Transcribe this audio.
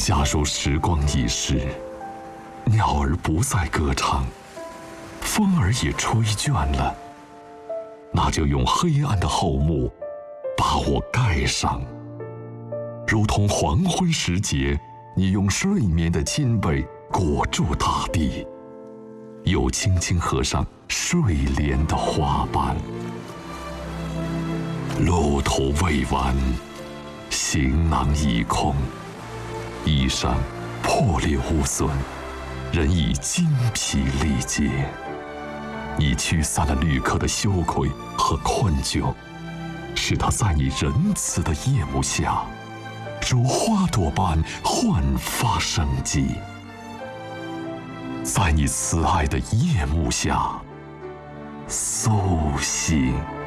假如时光已逝，鸟儿不再歌唱，风儿也吹倦了，那就用黑暗的厚幕把我盖上，如同黄昏时节，你用睡眠的亲被裹住大地，又轻轻合上睡莲的花瓣。路途未完，行囊已空，衣裳破裂无损，人已精疲力竭。你驱散了旅客的羞愧和困窘，使他在你仁慈的夜幕下，如花朵般焕发生机。在你慈爱的夜幕下苏醒。